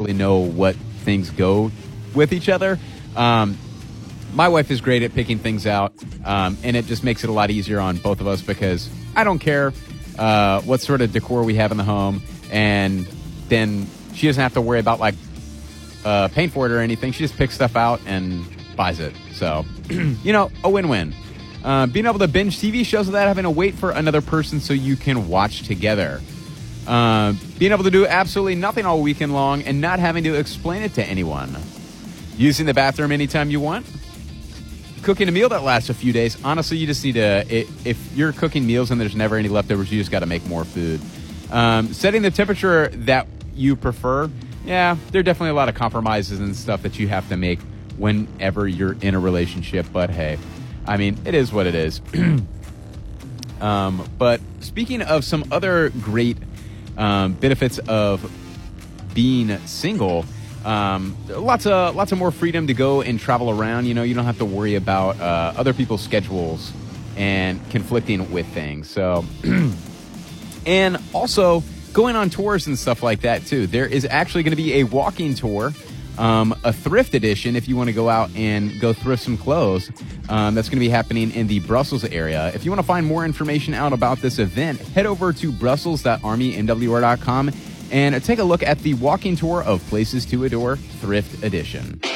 really know what things go with each other. My wife is great at picking things out, and it just makes it a lot easier on both of us because I don't care what sort of decor we have in the home, and then she doesn't have to worry about paying for it or anything. She just picks stuff out and buys it. So, a win-win. Being able to binge TV shows without having to wait for another person so you can watch together. Being able to do absolutely nothing all weekend long and not having to explain it to anyone. Using the bathroom anytime you want. Cooking a meal that lasts a few days. Honestly, you just need to, if you're cooking meals and there's never any leftovers, you just got to make more food. Setting the temperature that you prefer. Yeah, there are definitely a lot of compromises and stuff that you have to make whenever you're in a relationship. But hey, I mean, it is what it is. But speaking of some other great benefits of being single, lots of more freedom to go and travel around. You don't have to worry about other people's schedules and conflicting with things. So, and also going on tours and stuff like that too. There is actually going to be a walking tour, a thrift edition if you want to go out and go thrift some clothes. That's going to be happening in the Brussels area. If you want to find more information out about this event, head over to brussels.armymwr.com and take a look at the walking tour of Places to Adore Thrift Edition.